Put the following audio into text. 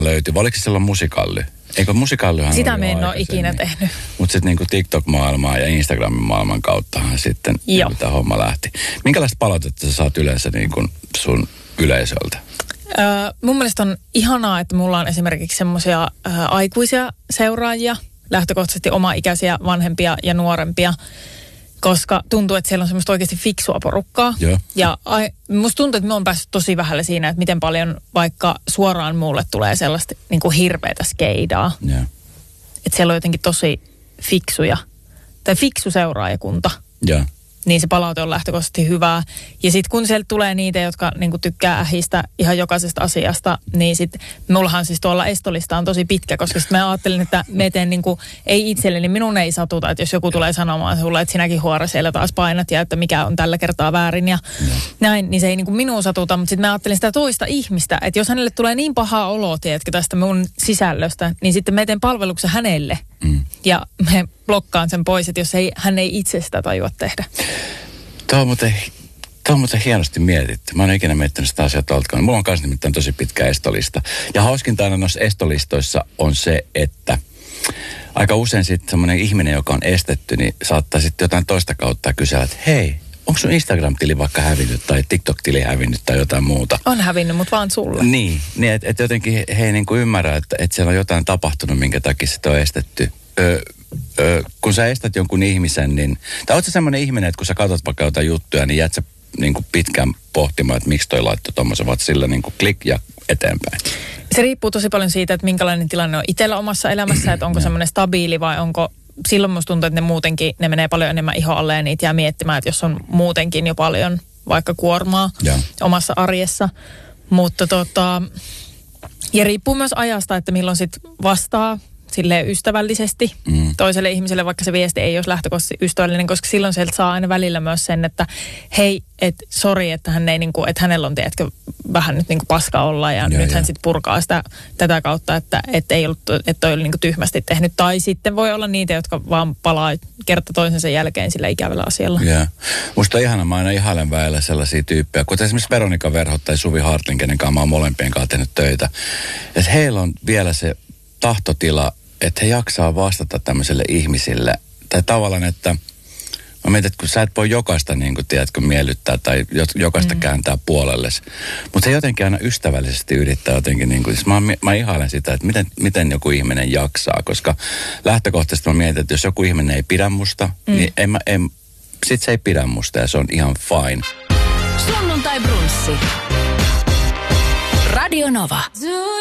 löytyi. Oliko se silloin musikalli? Eikö musikallihan sitä me en ole ikinä tehnyt. Mutta sitten niinku TikTok-maailmaa ja Instagramin maailman kauttahan sitten tämä homma lähti. Minkälaista palautetta sä saat yleensä niinku sun yleisöltä? Mun mielestä on ihanaa, että mulla on esimerkiksi semmoisia aikuisia seuraajia, lähtökohtaisesti omaikäisiä, vanhempia ja nuorempia, koska tuntuu, että siellä on semmoista oikeasti fiksua porukkaa. Joo. Ja musta tuntuu, että me on päässyt tosi vähälle siinä, että miten paljon vaikka suoraan mulle tulee sellaista niin kuin hirveätä skeidaa. Joo. Että siellä on jotenkin tosi fiksuja, tai fiksu seuraajakunta. Joo. Niin se palaute on lähtökohtaisesti hyvää. Ja sitten kun sieltä tulee niitä, jotka niinku tykkää ähistä ihan jokaisesta asiasta, niin sitten mullahan siis tuolla estolista on tosi pitkä, koska sitten mä ajattelin, että mä teen niinku, ei itselleni, minun ei satuta, että jos joku tulee sanomaan sulle, että sinäkin huora siellä taas painat ja että mikä on tällä kertaa väärin ja näin, niin se ei niinku minuun satuta, mutta sitten mä ajattelin sitä toista ihmistä, että jos hänelle tulee niin paha olo, tiedätkö, tästä mun sisällöstä, niin sitten mä teen palveluksen hänelle. Ja me blokkaan sen pois, että jos hän ei itse sitä tajua tehdä. Tuo on muuten hienosti mietitty. Mä oon ikinä miettinyt sitä asiaa tuolta. Mulla on kanssa nimittäin tosi pitkä estolista. Ja hauskinta aina noissa estolistoissa on se, että aika usein sitten semmoinen ihminen, joka on estetty, niin saattaa sitten jotain toista kautta kysellä, että hei, onko sun Instagram-tili vaikka hävinnyt tai TikTok-tili hävinnyt tai jotain muuta? On hävinnyt, mutta vaan sulle. Niin että jotenkin he ei niinku ymmärrä, että siellä on jotain tapahtunut, minkä takia sitä on estetty. Kun sä estät jonkun ihmisen, niin... Tai oot sä semmoinen ihminen, että kun sä katsot vaikka jotain juttuja, niin jäät sä niinku pitkään pohtimaan, että miksi toi laittoi tommosen, vaan sillä niinku klik ja eteenpäin. Se riippuu tosi paljon siitä, että minkälainen tilanne on itsellä omassa elämässä, että onko semmoinen stabiili vai onko... Silloin musta tuntuu, että ne menee paljon enemmän ihon alle ja niitä jää miettimään, että jos on muutenkin jo paljon vaikka kuormaa omassa arjessa. Mutta ja riippuu myös ajasta, että milloin sit vastaa silleen ystävällisesti toiselle ihmiselle, vaikka se viesti ei olisi lähtökohtaisesti ystävällinen, koska silloin sieltä saa aina välillä myös sen, että hei, että sori, että hän ei niinku, että hänellä on, tiedätkö, vähän nyt niinku paska olla ja nyt hän sitten purkaa sitä tätä kautta, että ei ollut, että toi oli niinku tyhmästi tehnyt. Tai sitten voi olla niitä, jotka vaan palaa kerta toisensa jälkeen sillä ikävällä asialla. Joo. Musta on ihana, mä aina ihailen väellä sellaisia tyyppejä, kuten esimerkiksi Veronika Verho tai Suvi Hartlin, kenen kanssa mä oon molempien kanssa tehnyt töitä. Että heillä on vielä se tahtotila, että he jaksaa vastata tämmöiselle ihmisille. Tai tavallaan, että mä mietin, että kun sä et voi jokaista, niin kuin tiedätkö, miellyttää tai jokaista kääntää puolelles. Mutta se jotenkin aina ystävällisesti yrittää jotenkin, niin kuin, siis mä ihailen sitä, että miten joku ihminen jaksaa. Koska lähtökohtaisesti mä mietin, että jos joku ihminen ei pidä musta, niin sit se ei pidä musta ja se on ihan fine. Sunnuntai brunssi. Radio Nova.